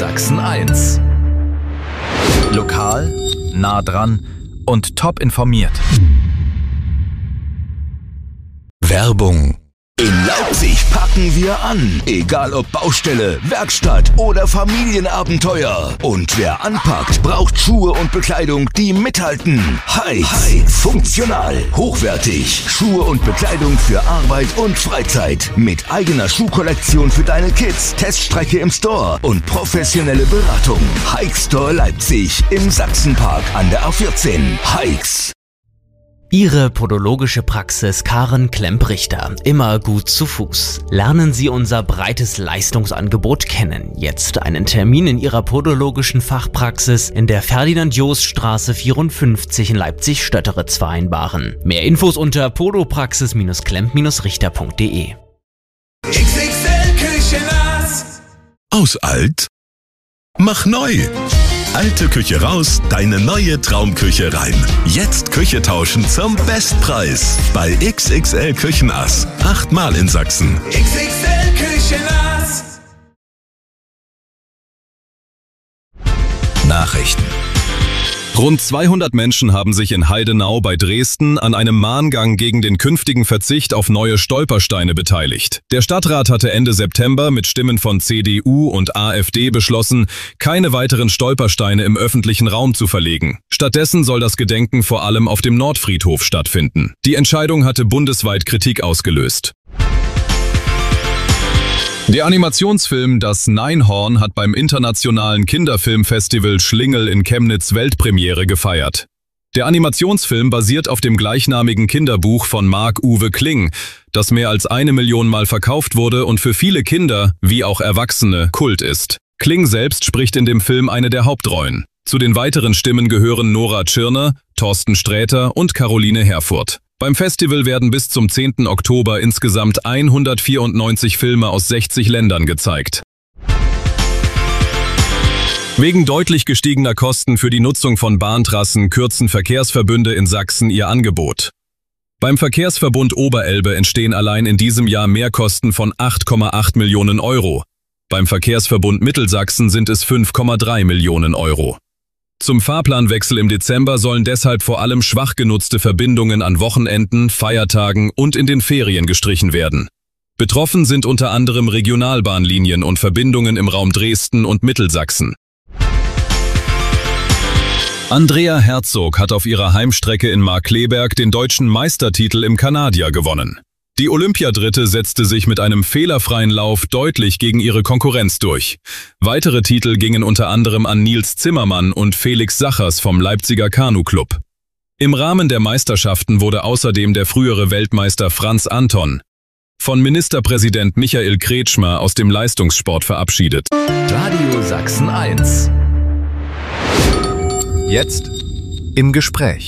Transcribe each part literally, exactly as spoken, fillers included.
Sachsen eins. Lokal, nah dran und top informiert. Werbung. In Leipzig packen wir an. Egal ob Baustelle, Werkstatt oder Familienabenteuer. Und wer anpackt, braucht Schuhe und Bekleidung, die mithalten. Heights. Funktional, hochwertig. Schuhe und Bekleidung für Arbeit und Freizeit. Mit eigener Schuhkollektion für deine Kids, Teststrecke im Store und professionelle Beratung. Heights Store Leipzig im Sachsenpark an der A vierzehn. Heights. Ihre podologische Praxis Karen Klemp-Richter, immer gut zu Fuß. Lernen Sie unser breites Leistungsangebot kennen. Jetzt einen Termin in Ihrer podologischen Fachpraxis in der Ferdinand-Jost-Straße vierundfünfzig in Leipzig-Stötteritz vereinbaren. Mehr Infos unter podopraxis klemp richter punkt de. X X L Küchenass. Aus alt? Mach neu! Alte Küche raus, deine neue Traumküche rein. Jetzt Küche tauschen zum Bestpreis. Bei X X L Küchenass. Achtmal in Sachsen. X X L Küchenass. Nachrichten. Rund zweihundert Menschen haben sich in Heidenau bei Dresden an einem Mahngang gegen den künftigen Verzicht auf neue Stolpersteine beteiligt. Der Stadtrat hatte Ende September mit Stimmen von C D U und AfD beschlossen, keine weiteren Stolpersteine im öffentlichen Raum zu verlegen. Stattdessen soll das Gedenken vor allem auf dem Nordfriedhof stattfinden. Die Entscheidung hatte bundesweit Kritik ausgelöst. Der Animationsfilm Das Neinhorn hat beim internationalen Kinderfilmfestival Schlingel in Chemnitz Weltpremiere gefeiert. Der Animationsfilm basiert auf dem gleichnamigen Kinderbuch von Marc-Uwe Kling, das mehr als eine Million Mal verkauft wurde und für viele Kinder, wie auch Erwachsene, Kult ist. Kling selbst spricht in dem Film eine der Hauptrollen. Zu den weiteren Stimmen gehören Nora Tschirner, Thorsten Sträter und Caroline Herfurth. Beim Festival werden bis zum zehnten Oktober insgesamt hundertvierundneunzig Filme aus sechzig Ländern gezeigt. Wegen deutlich gestiegener Kosten für die Nutzung von Bahntrassen kürzen Verkehrsverbünde in Sachsen ihr Angebot. Beim Verkehrsverbund Oberelbe entstehen allein in diesem Jahr Mehrkosten von acht Komma acht Millionen Euro. Beim Verkehrsverbund Mittelsachsen sind es fünf Komma drei Millionen Euro. Zum Fahrplanwechsel im Dezember sollen deshalb vor allem schwach genutzte Verbindungen an Wochenenden, Feiertagen und in den Ferien gestrichen werden. Betroffen sind unter anderem Regionalbahnlinien und Verbindungen im Raum Dresden und Mittelsachsen. Andrea Herzog hat auf ihrer Heimstrecke in Markkleeberg den deutschen Meistertitel im Kanadier gewonnen. Die Olympiadritte setzte sich mit einem fehlerfreien Lauf deutlich gegen ihre Konkurrenz durch. Weitere Titel gingen unter anderem an Nils Zimmermann und Felix Sachers vom Leipziger Kanu-Club. Im Rahmen der Meisterschaften wurde außerdem der frühere Weltmeister Franz Anton von Ministerpräsident Michael Kretschmer aus dem Leistungssport verabschiedet. Radio Sachsen eins. Jetzt im Gespräch.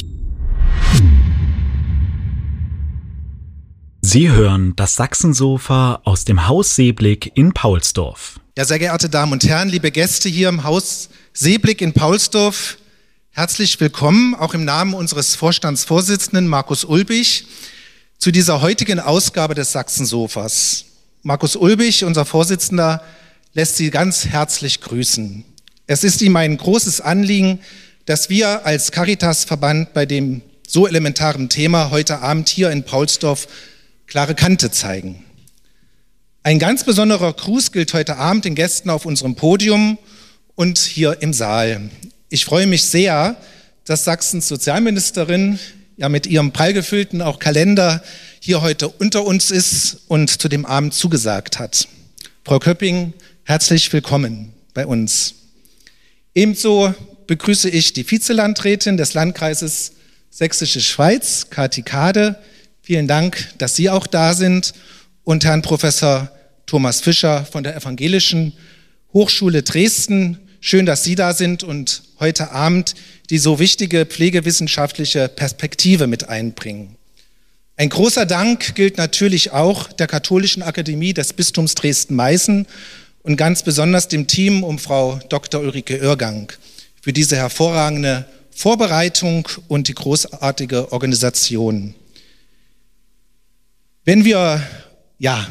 Sie hören das Sachsensofa aus dem Haus Seeblick in Paulsdorf. Ja, sehr geehrte Damen und Herren, liebe Gäste hier im Haus Seeblick in Paulsdorf, herzlich willkommen, auch im Namen unseres Vorstandsvorsitzenden Markus Ulbich, zu dieser heutigen Ausgabe des Sachsensofas. Markus Ulbich, unser Vorsitzender, lässt Sie ganz herzlich grüßen. Es ist ihm ein großes Anliegen, dass wir als Caritas-Verband bei dem so elementaren Thema heute Abend hier in Paulsdorf klare Kante zeigen. Ein ganz besonderer Gruß gilt heute Abend den Gästen auf unserem Podium und hier im Saal. Ich freue mich sehr, dass Sachsens Sozialministerin ja mit ihrem prallgefüllten auch Kalender hier heute unter uns ist und zu dem Abend zugesagt hat. Frau Köpping, herzlich willkommen bei uns. Ebenso begrüße ich die Vizelandrätin des Landkreises Sächsische Schweiz, Kathi Kade. Vielen Dank, dass Sie auch da sind. Und Herrn Professor Thomas Fischer von der Evangelischen Hochschule Dresden. Schön, dass Sie da sind und heute Abend die so wichtige pflegewissenschaftliche Perspektive mit einbringen. Ein großer Dank gilt natürlich auch der Katholischen Akademie des Bistums Dresden-Meißen und ganz besonders dem Team um Frau Doktor Ulrike Oergang für diese hervorragende Vorbereitung und die großartige Organisation. Wenn wir ja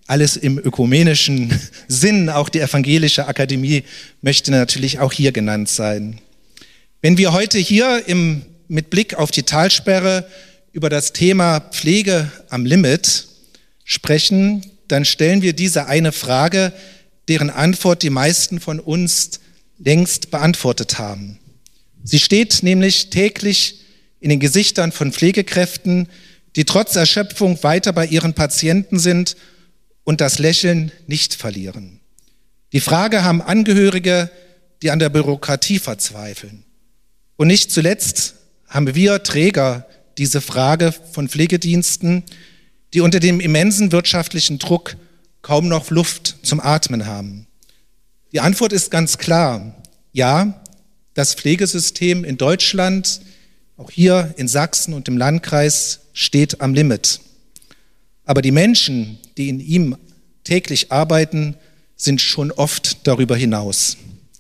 alles im ökumenischen Sinn. Auch die Evangelische Akademie möchte natürlich auch hier genannt sein. Wenn wir heute hier im, mit Blick auf die Talsperre über das Thema Pflege am Limit sprechen, dann stellen wir diese eine Frage, deren Antwort die meisten von uns längst beantwortet haben. Sie steht nämlich täglich in den Gesichtern von Pflegekräften, die trotz Erschöpfung weiter bei ihren Patienten sind und das Lächeln nicht verlieren. Die Frage haben Angehörige, die an der Bürokratie verzweifeln. Und nicht zuletzt haben wir Träger diese Frage von Pflegediensten, die unter dem immensen wirtschaftlichen Druck kaum noch Luft zum Atmen haben. Die Antwort ist ganz klar. Ja, das Pflegesystem in Deutschland, auch hier in Sachsen und im Landkreis, steht am Limit. Aber die Menschen, die in ihm täglich arbeiten, sind schon oft darüber hinaus.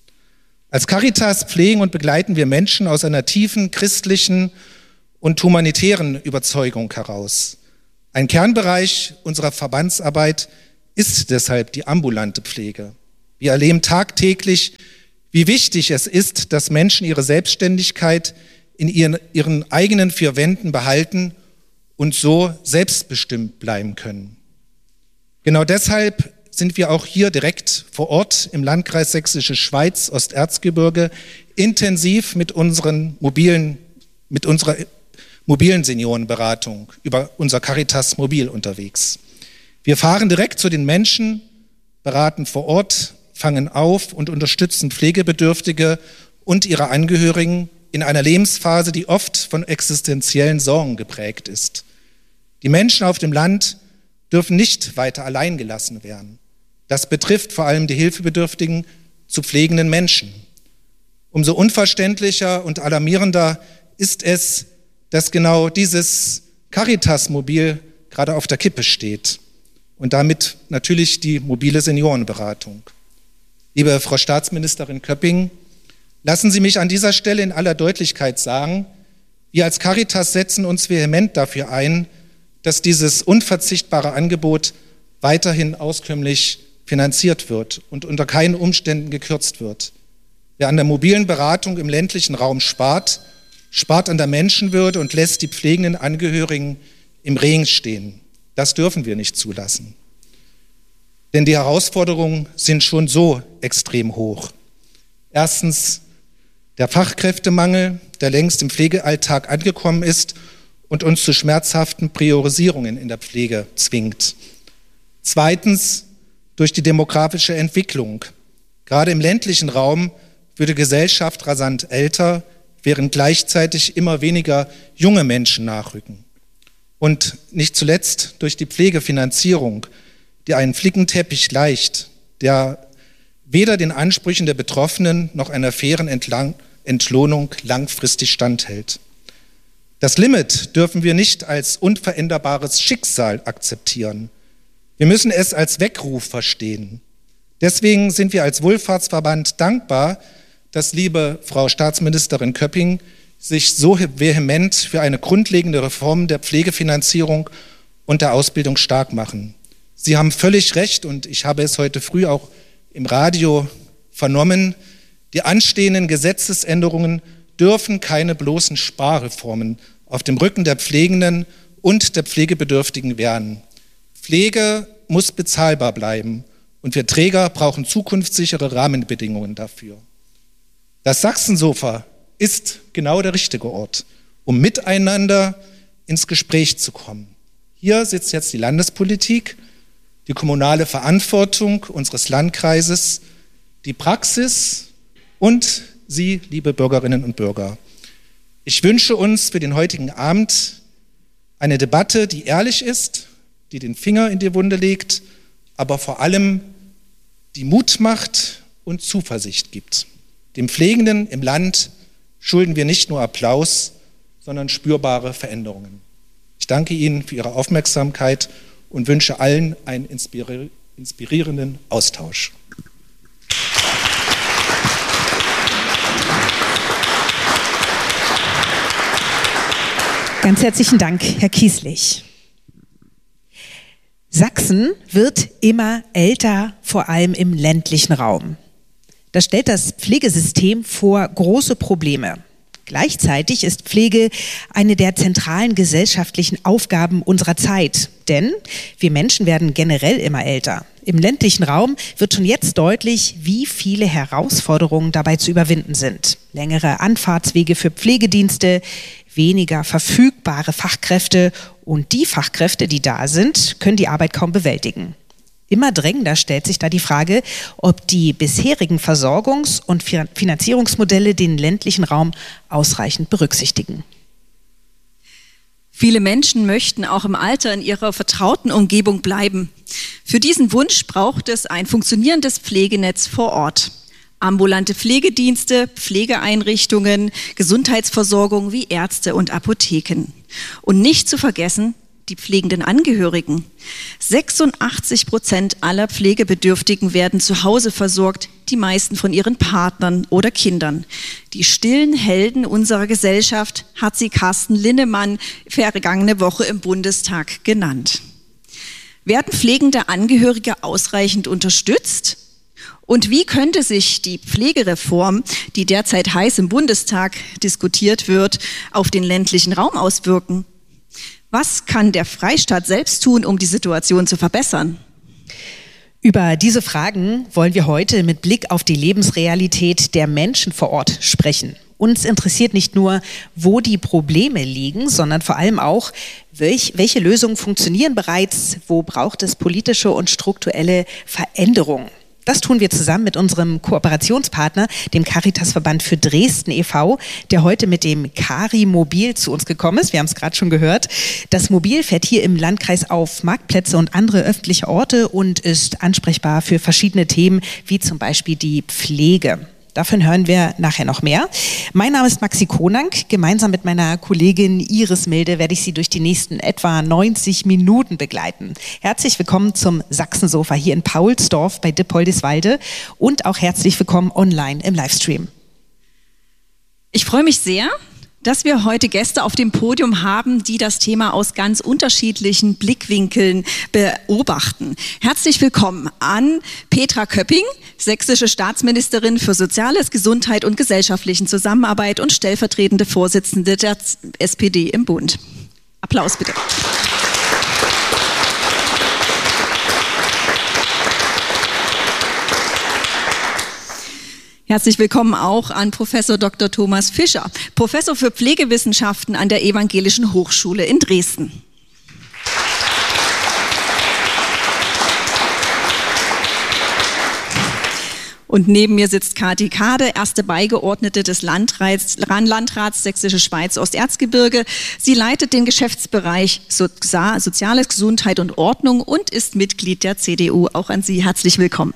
Als Caritas pflegen und begleiten wir Menschen aus einer tiefen christlichen und humanitären Überzeugung heraus. Ein Kernbereich unserer Verbandsarbeit ist deshalb die ambulante Pflege. Wir erleben tagtäglich, wie wichtig es ist, dass Menschen ihre Selbstständigkeit in ihren, ihren eigenen vier Wänden behalten und so selbstbestimmt bleiben können. Genau deshalb sind wir auch hier direkt vor Ort im Landkreis Sächsische Schweiz, Osterzgebirge, intensiv mit unseren mobilen, mit unserer mobilen Seniorenberatung über unser Caritas Mobil unterwegs. Wir fahren direkt zu den Menschen, beraten vor Ort, fangen auf und unterstützen Pflegebedürftige und ihre Angehörigen in einer Lebensphase, die oft von existenziellen Sorgen geprägt ist. Die Menschen auf dem Land dürfen nicht weiter allein gelassen werden. Das betrifft vor allem die hilfebedürftigen zu pflegenden Menschen. Umso unverständlicher und alarmierender ist es, dass genau dieses Caritas-Mobil gerade auf der Kippe steht und damit natürlich die mobile Seniorenberatung. Liebe Frau Staatsministerin Köpping, lassen Sie mich an dieser Stelle in aller Deutlichkeit sagen, wir als Caritas setzen uns vehement dafür ein, dass dieses unverzichtbare Angebot weiterhin auskömmlich finanziert wird und unter keinen Umständen gekürzt wird. Wer an der mobilen Beratung im ländlichen Raum spart, spart an der Menschenwürde und lässt die pflegenden Angehörigen im Regen stehen. Das dürfen wir nicht zulassen. Denn die Herausforderungen sind schon so extrem hoch. Erstens der Fachkräftemangel, der längst im Pflegealltag angekommen ist und uns zu schmerzhaften Priorisierungen in der Pflege zwingt. Zweitens durch die demografische Entwicklung. Gerade im ländlichen Raum wird die Gesellschaft rasant älter, während gleichzeitig immer weniger junge Menschen nachrücken. Und nicht zuletzt durch die Pflegefinanzierung, die einen Flickenteppich gleicht, der weder den Ansprüchen der Betroffenen noch einer fairen Entlang- Entlohnung langfristig standhält. Das Limit dürfen wir nicht als unveränderbares Schicksal akzeptieren. Wir müssen es als Weckruf verstehen. Deswegen sind wir als Wohlfahrtsverband dankbar, dass liebe Frau Staatsministerin Köpping sich so vehement für eine grundlegende Reform der Pflegefinanzierung und der Ausbildung stark machen. Sie haben völlig recht und ich habe es heute früh auch im Radio vernommen, die anstehenden Gesetzesänderungen dürfen keine bloßen Sparreformen auf dem Rücken der Pflegenden und der Pflegebedürftigen werden. Pflege muss bezahlbar bleiben und wir Träger brauchen zukunftssichere Rahmenbedingungen dafür. Das Sachsensofa ist genau der richtige Ort, um miteinander ins Gespräch zu kommen. Hier sitzt jetzt die Landespolitik, die kommunale Verantwortung unseres Landkreises, die Praxis und Sie, liebe Bürgerinnen und Bürger. Ich wünsche uns für den heutigen Abend eine Debatte, die ehrlich ist, die den Finger in die Wunde legt, aber vor allem die Mut macht und Zuversicht gibt. Dem Pflegenden im Land schulden wir nicht nur Applaus, sondern spürbare Veränderungen. Ich danke Ihnen für Ihre Aufmerksamkeit und wünsche allen einen inspirierenden Austausch. Ganz herzlichen Dank, Herr Kieslich. Sachsen wird immer älter, vor allem im ländlichen Raum. Das stellt das Pflegesystem vor große Probleme. Gleichzeitig ist Pflege eine der zentralen gesellschaftlichen Aufgaben unserer Zeit. Denn wir Menschen werden generell immer älter. Im ländlichen Raum wird schon jetzt deutlich, wie viele Herausforderungen dabei zu überwinden sind. Längere Anfahrtswege für Pflegedienste, weniger verfügbare Fachkräfte und die Fachkräfte, die da sind, können die Arbeit kaum bewältigen. Immer drängender stellt sich da die Frage, ob die bisherigen Versorgungs- und Finanzierungsmodelle den ländlichen Raum ausreichend berücksichtigen. Viele Menschen möchten auch im Alter in ihrer vertrauten Umgebung bleiben. Für diesen Wunsch braucht es ein funktionierendes Pflegenetz vor Ort. Ambulante Pflegedienste, Pflegeeinrichtungen, Gesundheitsversorgung wie Ärzte und Apotheken. Und nicht zu vergessen, die pflegenden Angehörigen. sechsundachtzig Prozent aller Pflegebedürftigen werden zu Hause versorgt, die meisten von ihren Partnern oder Kindern. Die stillen Helden unserer Gesellschaft hat sie Carsten Linnemann vergangene Woche im Bundestag genannt. Werden pflegende Angehörige ausreichend unterstützt? Und wie könnte sich die Pflegereform, die derzeit heiß im Bundestag diskutiert wird, auf den ländlichen Raum auswirken? Was kann der Freistaat selbst tun, um die Situation zu verbessern? Über diese Fragen wollen wir heute mit Blick auf die Lebensrealität der Menschen vor Ort sprechen. Uns interessiert nicht nur, wo die Probleme liegen, sondern vor allem auch, welch, welche Lösungen funktionieren bereits, wo braucht es politische und strukturelle Veränderungen. Das tun wir zusammen mit unserem Kooperationspartner, dem Caritasverband für Dresden e V, der heute mit dem Cari-Mobil zu uns gekommen ist. Wir haben es gerade schon gehört. Das Mobil fährt hier im Landkreis auf Marktplätze und andere öffentliche Orte und ist ansprechbar für verschiedene Themen, wie zum Beispiel die Pflege. Davon hören wir nachher noch mehr. Mein Name ist Maxi Konank. Gemeinsam mit meiner Kollegin Iris Milde werde ich Sie durch die nächsten etwa neunzig Minuten begleiten. Herzlich willkommen zum Sachsensofa hier in Paulsdorf bei Dippoldiswalde und auch herzlich willkommen online im Livestream. Ich freue mich sehr, dass wir heute Gäste auf dem Podium haben, die das Thema aus ganz unterschiedlichen Blickwinkeln beobachten. Herzlich willkommen an Petra Köpping, sächsische Staatsministerin für Soziales, Gesundheit und gesellschaftlichen Zusammenarbeit und stellvertretende Vorsitzende der S P D im Bund. Applaus bitte. Herzlich willkommen auch an Professor Doktor Thomas Fischer, Professor für Pflegewissenschaften an der Evangelischen Hochschule in Dresden. Und neben mir sitzt Kati Kade, erste Beigeordnete des Landrats, Landrats Sächsische Schweiz Osterzgebirge. Sie leitet den Geschäftsbereich Soziales, Gesundheit und Ordnung und ist Mitglied der C D U. Auch an Sie herzlich willkommen.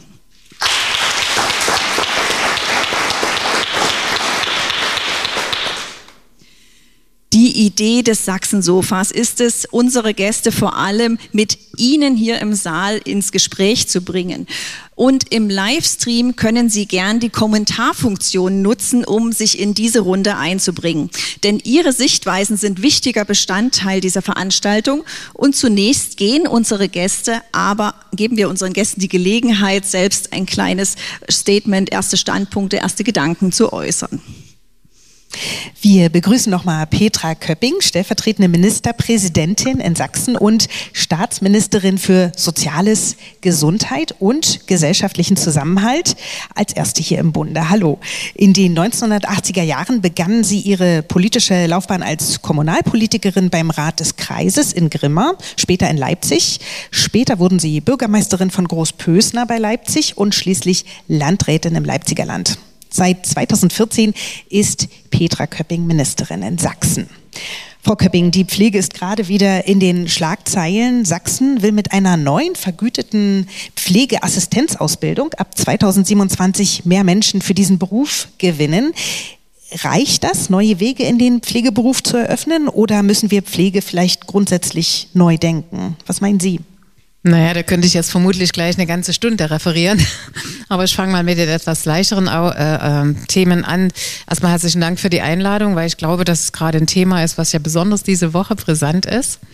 Die Idee des Sachsensofas ist es, unsere Gäste vor allem mit Ihnen hier im Saal ins Gespräch zu bringen. Und im Livestream können Sie gern die Kommentarfunktion nutzen, um sich in diese Runde einzubringen. Denn Ihre Sichtweisen sind wichtiger Bestandteil dieser Veranstaltung. Und zunächst gehen unsere Gäste, aber geben wir unseren Gästen die Gelegenheit, selbst ein kleines Statement, erste Standpunkte, erste Gedanken zu äußern. Wir begrüßen nochmal Petra Köpping, stellvertretende Ministerpräsidentin in Sachsen und Staatsministerin für Soziales, Gesundheit und gesellschaftlichen Zusammenhalt, als erste hier im Bunde. Hallo. In den neunzehnhundertachtziger Jahren begann sie ihre politische Laufbahn als Kommunalpolitikerin beim Rat des Kreises in Grimma, später in Leipzig. Später wurden sie Bürgermeisterin von Großpösner bei Leipzig und schließlich Landrätin im Leipziger Land. Seit zweitausendvierzehn ist Petra Köpping Ministerin in Sachsen. Frau Köpping, die Pflege ist gerade wieder in den Schlagzeilen. Sachsen will mit einer neuen vergüteten Pflegeassistenzausbildung ab zweitausendsiebenundzwanzig mehr Menschen für diesen Beruf gewinnen. Reicht das, neue Wege in den Pflegeberuf zu eröffnen, oder müssen wir Pflege vielleicht grundsätzlich neu denken? Was meinen Sie? Naja, da könnte ich jetzt vermutlich gleich eine ganze Stunde referieren, aber ich fange mal mit den etwas leichteren äh, äh, Themen an. Erstmal herzlichen Dank für die Einladung, weil ich glaube, dass es gerade ein Thema ist, was ja besonders diese Woche brisant ist.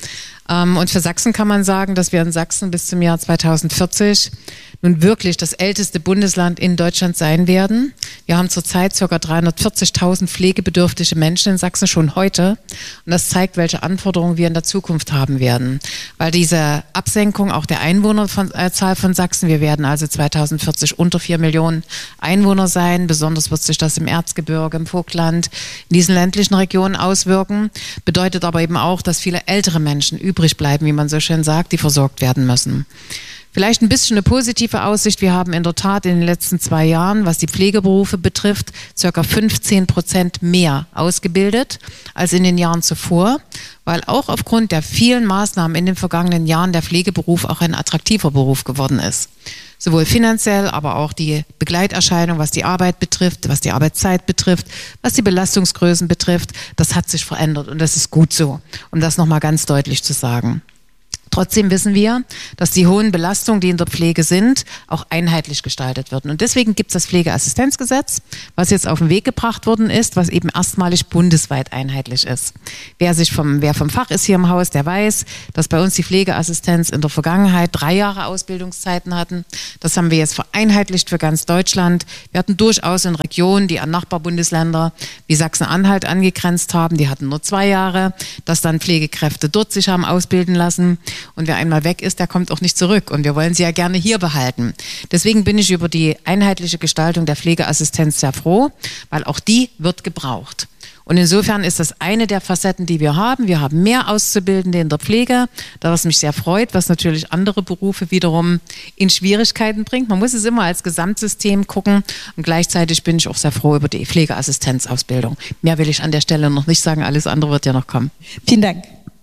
Und für Sachsen kann man sagen, dass wir in Sachsen bis zum Jahr zweitausendvierzig nun wirklich das älteste Bundesland in Deutschland sein werden. Wir haben zurzeit ca. dreihundertvierzigtausend pflegebedürftige Menschen in Sachsen schon heute. Und das zeigt, welche Anforderungen wir in der Zukunft haben werden. Weil diese Absenkung auch der Einwohnerzahl von Sachsen, wir werden also zweitausendvierzig unter vier Millionen Einwohner sein. Besonders wird sich das im Erzgebirge, im Vogtland, in diesen ländlichen Regionen auswirken. Bedeutet aber eben auch, dass viele ältere Menschen übrig bleiben, wie man so schön sagt, die versorgt werden müssen. Vielleicht ein bisschen eine positive Aussicht. Wir haben in der Tat in den letzten zwei Jahren, was die Pflegeberufe betrifft, circa fünfzehn Prozent mehr ausgebildet als in den Jahren zuvor, weil auch aufgrund der vielen Maßnahmen in den vergangenen Jahren der Pflegeberuf auch ein attraktiver Beruf geworden ist. Sowohl finanziell, aber auch die Begleiterscheinung, was die Arbeit betrifft, was die Arbeitszeit betrifft, was die Belastungsgrößen betrifft, das hat sich verändert und das ist gut so, um das nochmal ganz deutlich zu sagen. Trotzdem wissen wir, dass die hohen Belastungen, die in der Pflege sind, auch einheitlich gestaltet werden. Und deswegen gibt es das Pflegeassistenzgesetz, was jetzt auf den Weg gebracht worden ist, was eben erstmalig bundesweit einheitlich ist. Wer sich vom, wer vom Fach ist hier im Haus, der weiß, dass bei uns die Pflegeassistenz in der Vergangenheit drei Jahre Ausbildungszeiten hatten. Das haben wir jetzt vereinheitlicht für ganz Deutschland. Wir hatten durchaus in Regionen, die an Nachbarbundesländer wie Sachsen-Anhalt angegrenzt haben, die hatten nur zwei Jahre, dass dann Pflegekräfte dort sich haben ausbilden lassen. Und wer einmal weg ist, der kommt auch nicht zurück. Und wir wollen sie ja gerne hier behalten. Deswegen bin ich über die einheitliche Gestaltung der Pflegeassistenz sehr froh, weil auch die wird gebraucht. Und insofern ist das eine der Facetten, die wir haben. Wir haben mehr Auszubildende in der Pflege, was mich sehr freut, was natürlich andere Berufe wiederum in Schwierigkeiten bringt. Man muss es immer als Gesamtsystem gucken. Und gleichzeitig bin ich auch sehr froh über die Pflegeassistenzausbildung. Mehr will ich an der Stelle noch nicht sagen. Alles andere wird ja noch kommen. Vielen Dank.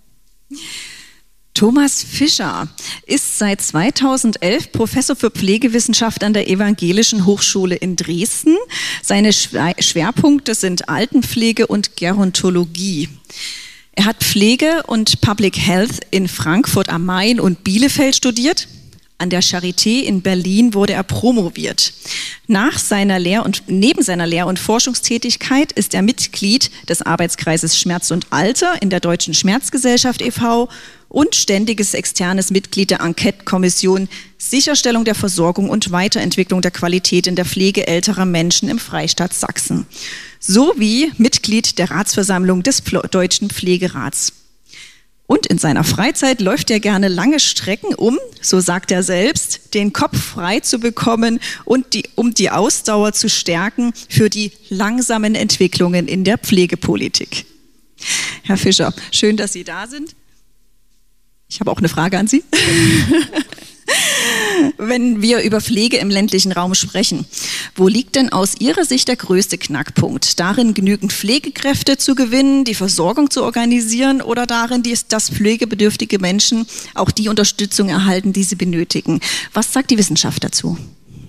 Thomas Fischer ist seit zweitausendelf Professor für Pflegewissenschaft an der Evangelischen Hochschule in Dresden. Seine Schwerpunkte sind Altenpflege und Gerontologie. Er hat Pflege und Public Health in Frankfurt am Main und Bielefeld studiert. An der Charité in Berlin wurde er promoviert. Nach seiner Lehr- und, neben seiner Lehr- und Forschungstätigkeit ist er Mitglied des Arbeitskreises Schmerz und Alter in der Deutschen Schmerzgesellschaft e V und ständiges externes Mitglied der Enquete-Kommission Sicherstellung der Versorgung und Weiterentwicklung der Qualität in der Pflege älterer Menschen im Freistaat Sachsen, sowie Mitglied der Ratsversammlung des Deutschen Pflegerats. Und in seiner Freizeit läuft er gerne lange Strecken, um, so sagt er selbst, den Kopf frei zu bekommen und die, um die Ausdauer zu stärken für die langsamen Entwicklungen in der Pflegepolitik. Herr Fischer, schön, dass Sie da sind. Ich habe auch eine Frage an Sie. Wenn wir über Pflege im ländlichen Raum sprechen, wo liegt denn aus Ihrer Sicht der größte Knackpunkt? Darin, genügend Pflegekräfte zu gewinnen, die Versorgung zu organisieren oder darin, dass pflegebedürftige Menschen auch die Unterstützung erhalten, die sie benötigen? Was sagt die Wissenschaft dazu?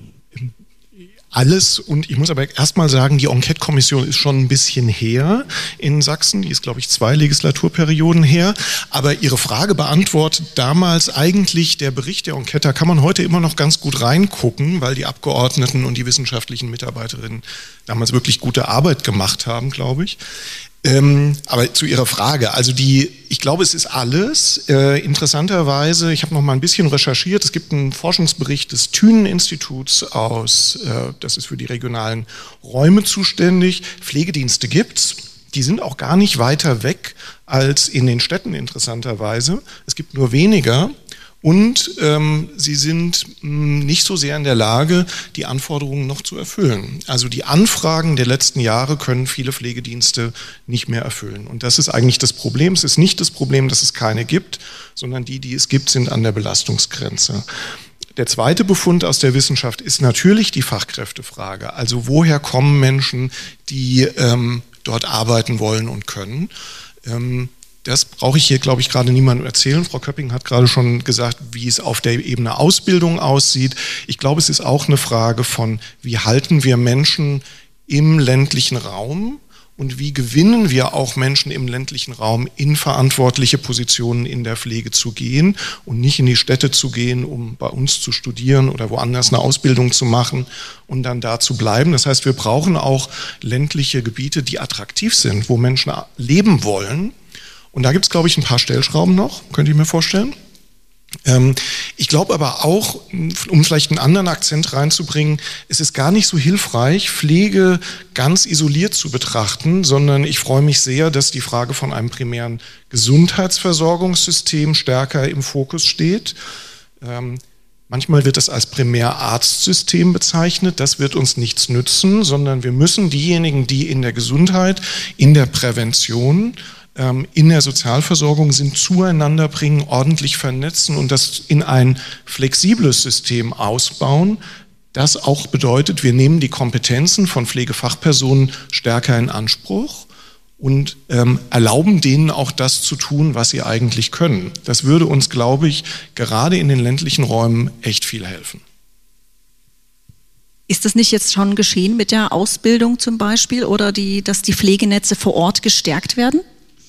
Alles, und ich muss aber erstmal sagen, die Enquete-Kommission ist schon ein bisschen her in Sachsen, die ist, glaube ich, zwei Legislaturperioden her, aber Ihre Frage beantwortet damals eigentlich der Bericht der Enquete. Da kann man heute immer noch ganz gut reingucken, weil die Abgeordneten und die wissenschaftlichen Mitarbeiterinnen damals wirklich gute Arbeit gemacht haben, glaube ich. Ähm, aber zu Ihrer Frage, also die, ich glaube, es ist alles. Äh, interessanterweise, ich habe noch mal ein bisschen recherchiert, es gibt einen Forschungsbericht des Thünen-Instituts aus, äh, das ist für die regionalen Räume zuständig. Pflegedienste gibt's, die sind auch gar nicht weiter weg als in den Städten interessanterweise. Es gibt nur weniger. Und ähm, sie sind mh, nicht so sehr in der Lage, die Anforderungen noch zu erfüllen. Also die Anfragen der letzten Jahre können viele Pflegedienste nicht mehr erfüllen. Und das ist eigentlich das Problem. Es ist nicht das Problem, dass es keine gibt, sondern die, die es gibt, sind an der Belastungsgrenze. Der zweite Befund aus der Wissenschaft ist natürlich die Fachkräftefrage. Also woher kommen Menschen, die ähm, dort arbeiten wollen und können? Ähm, Das brauche ich hier, glaube ich, gerade niemandem erzählen. Frau Köpping hat gerade schon gesagt, wie es auf der Ebene Ausbildung aussieht. Ich glaube, es ist auch eine Frage von, wie halten wir Menschen im ländlichen Raum und wie gewinnen wir auch Menschen im ländlichen Raum in verantwortliche Positionen in der Pflege zu gehen und nicht in die Städte zu gehen, um bei uns zu studieren oder woanders eine Ausbildung zu machen und dann da zu bleiben. Das heißt, wir brauchen auch ländliche Gebiete, die attraktiv sind, wo Menschen leben wollen. Und da gibt es, glaube ich, ein paar Stellschrauben noch, könnte ich mir vorstellen. Ähm, ich glaube aber auch, um vielleicht einen anderen Akzent reinzubringen, es ist gar nicht so hilfreich, Pflege ganz isoliert zu betrachten, sondern ich freue mich sehr, dass die Frage von einem primären Gesundheitsversorgungssystem stärker im Fokus steht. Ähm, Manchmal wird es als Primärarztsystem bezeichnet. Das wird uns nichts nützen, sondern wir müssen diejenigen, die in der Gesundheit, in der Prävention, in der Sozialversorgung sind, zueinander bringen, ordentlich vernetzen und das in ein flexibles System ausbauen. Das auch bedeutet, wir nehmen die Kompetenzen von Pflegefachpersonen stärker in Anspruch und ähm, erlauben denen auch das zu tun, was sie eigentlich können. Das würde uns, glaube ich, gerade in den ländlichen Räumen echt viel helfen. Ist das nicht jetzt schon geschehen mit der Ausbildung zum Beispiel oder die, dass die Pflegenetze vor Ort gestärkt werden?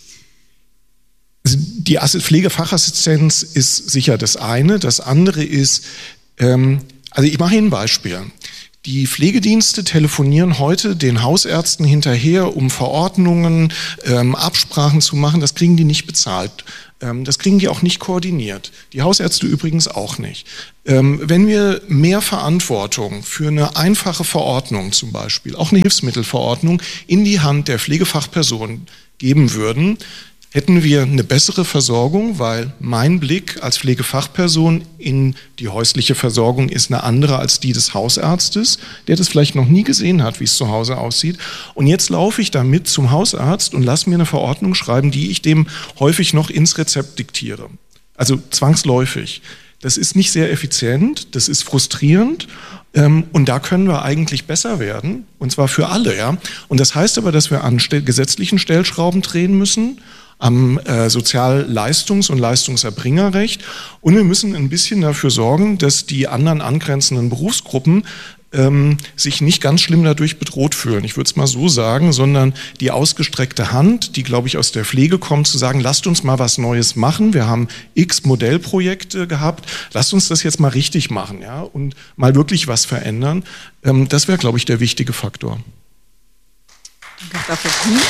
Die Pflegefachassistenz ist sicher das eine. Das andere ist, ähm, also ich mache Ihnen ein Beispiel. Die Pflegedienste telefonieren heute den Hausärzten hinterher, um Verordnungen, ähm, Absprachen zu machen. Das kriegen die nicht bezahlt. Ähm, das kriegen die auch nicht koordiniert. Die Hausärzte übrigens auch nicht. Ähm, wenn wir mehr Verantwortung für eine einfache Verordnung zum Beispiel, auch eine Hilfsmittelverordnung, in die Hand der Pflegefachperson geben würden, hätten wir eine bessere Versorgung, weil mein Blick als Pflegefachperson in die häusliche Versorgung ist eine andere als die des Hausarztes, der das vielleicht noch nie gesehen hat, wie es zu Hause aussieht. Und jetzt laufe ich damit zum Hausarzt und lasse mir eine Verordnung schreiben, die ich dem häufig noch ins Rezept diktiere. Also zwangsläufig. Das ist nicht sehr effizient, das ist frustrierend. Ähm, und da können wir eigentlich besser werden, und zwar für alle. Ja? Und das heißt aber, dass wir an st- gesetzlichen Stellschrauben drehen müssen, am äh, Sozialleistungs- und Leistungserbringerrecht. Und wir müssen ein bisschen dafür sorgen, dass die anderen angrenzenden Berufsgruppen ähm, sich nicht ganz schlimm dadurch bedroht fühlen. Ich würde es mal so sagen, sondern die ausgestreckte Hand, die, glaube ich, aus der Pflege kommt, zu sagen, lasst uns mal was Neues machen. Wir haben x Modellprojekte gehabt. Lasst uns das jetzt mal richtig machen, ja, und mal wirklich was verändern. Ähm, das wäre, glaube ich, der wichtige Faktor. Danke dafür. Hm?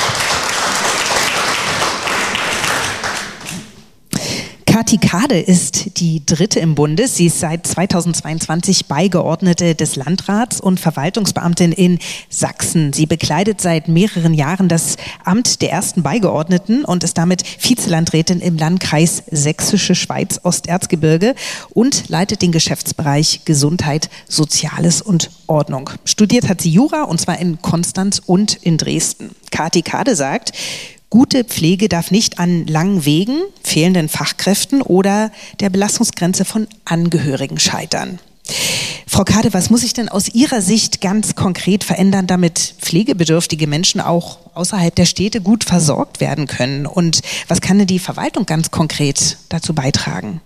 Kati Kade ist die dritte im Bunde. Sie ist seit zweitausendzweiundzwanzig Beigeordnete des Landrats und Verwaltungsbeamtin in Sachsen. Sie bekleidet seit mehreren Jahren das Amt der ersten Beigeordneten und ist damit Vizelandrätin im Landkreis Sächsische Schweiz Osterzgebirge und leitet den Geschäftsbereich Gesundheit, Soziales und Ordnung. Studiert hat sie Jura und zwar in Konstanz und in Dresden. Kati Kade sagt, gute Pflege darf nicht an langen Wegen, fehlenden Fachkräften oder der Belastungsgrenze von Angehörigen scheitern. Frau Kade, was muss sich denn aus Ihrer Sicht ganz konkret verändern, damit pflegebedürftige Menschen auch außerhalb der Städte gut versorgt werden können? Und was kann denn die Verwaltung ganz konkret dazu beitragen?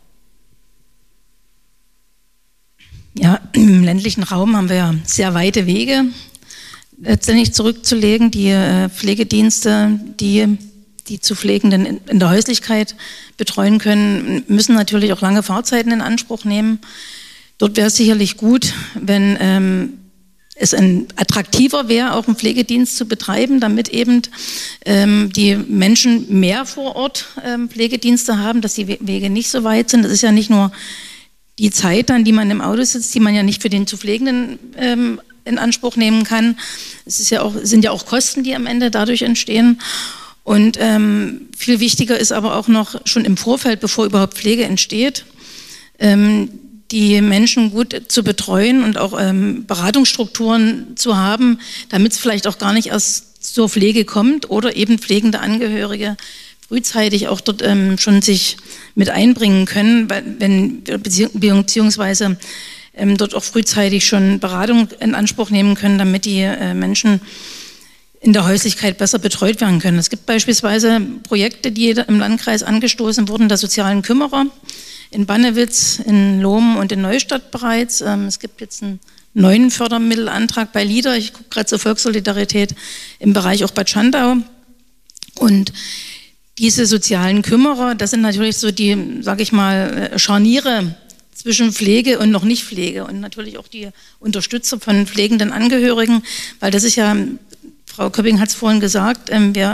Ja, im ländlichen Raum haben wir ja sehr weite Wege letztendlich zurückzulegen. Die äh, Pflegedienste, die die zu Pflegenden in, in der Häuslichkeit betreuen können, müssen natürlich auch lange Fahrzeiten in Anspruch nehmen. Dort wäre es sicherlich gut, wenn ähm, es ein attraktiver wäre, auch einen Pflegedienst zu betreiben, damit eben ähm, die Menschen mehr vor Ort ähm, Pflegedienste haben, dass die Wege nicht so weit sind. Das ist ja nicht nur die Zeit dann, die man im Auto sitzt, die man ja nicht für den zu Pflegenden ähm, in Anspruch nehmen kann. Es ist ja auch, sind ja auch Kosten, die am Ende dadurch entstehen. Und ähm, viel wichtiger ist aber auch noch schon im Vorfeld, bevor überhaupt Pflege entsteht, ähm, die Menschen gut zu betreuen und auch ähm, Beratungsstrukturen zu haben, damit es vielleicht auch gar nicht erst zur Pflege kommt oder eben pflegende Angehörige frühzeitig auch dort ähm, schon sich mit einbringen können, wenn beziehungsweise ähm, dort auch frühzeitig schon Beratung in Anspruch nehmen können, damit die äh, Menschen in der Häuslichkeit besser betreut werden können. Es gibt beispielsweise Projekte, die im Landkreis angestoßen wurden, der sozialen Kümmerer in Bannewitz, in Lohm und in Neustadt bereits. Ähm, es gibt jetzt einen neuen Fördermittelantrag bei LIDA. Ich gucke gerade zur Volkssolidarität im Bereich auch Bad Schandau. Und diese sozialen Kümmerer, das sind natürlich so die, sage ich mal, Scharniere zwischen Pflege und noch nicht Pflege und natürlich auch die Unterstützer von pflegenden Angehörigen, weil das ist ja, Frau Köpping hat es vorhin gesagt, ähm, wir,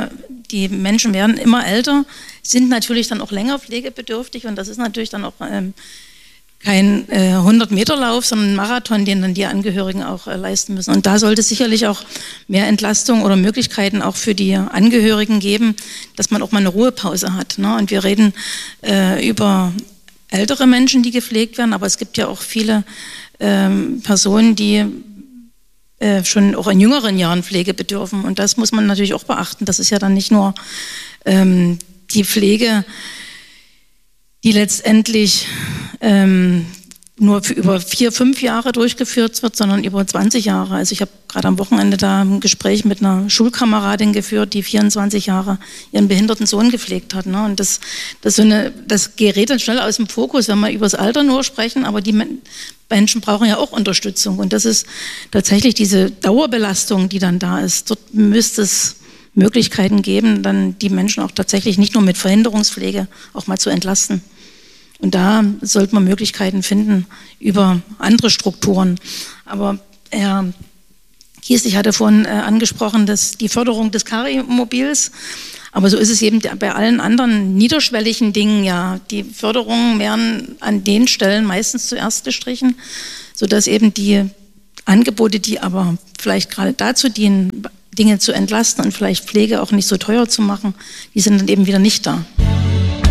die Menschen werden immer älter, sind natürlich dann auch länger pflegebedürftig und das ist natürlich dann auch ähm, kein äh, hundert-Meter-Lauf, sondern ein Marathon, den dann die Angehörigen auch äh, leisten müssen. Und da sollte es sicherlich auch mehr Entlastung oder Möglichkeiten auch für die Angehörigen geben, dass man auch mal eine Ruhepause hat. Ne? Und wir reden äh, über ältere Menschen, die gepflegt werden, aber es gibt ja auch viele ähm, Personen, die äh, schon auch in jüngeren Jahren Pflege bedürfen. Und das muss man natürlich auch beachten. Das ist ja dann nicht nur ähm, die Pflege, die letztendlich ähm, nur für über vier, fünf Jahre durchgeführt wird, sondern über zwanzig Jahre. Also ich habe gerade am Wochenende da ein Gespräch mit einer Schulkameradin geführt, die vierundzwanzig Jahre ihren behinderten Sohn gepflegt hat. Ne? Und das, das, so eine, das gerät dann schnell aus dem Fokus, wenn wir über das Alter nur sprechen, aber die Menschen brauchen ja auch Unterstützung. Und das ist tatsächlich diese Dauerbelastung, die dann da ist. Dort müsste es Möglichkeiten geben, dann die Menschen auch tatsächlich nicht nur mit Verhinderungspflege auch mal zu entlasten. Und da sollte man Möglichkeiten finden über andere Strukturen. Aber Herr Kieslich hatte vorhin äh, angesprochen, dass die Förderung des Cari-Mobils, aber so ist es eben bei allen anderen niederschwelligen Dingen ja. Die Förderungen werden an den Stellen meistens zuerst gestrichen, sodass eben die Angebote, die aber vielleicht gerade dazu dienen, Dinge zu entlasten und vielleicht Pflege auch nicht so teuer zu machen, die sind dann eben wieder nicht da.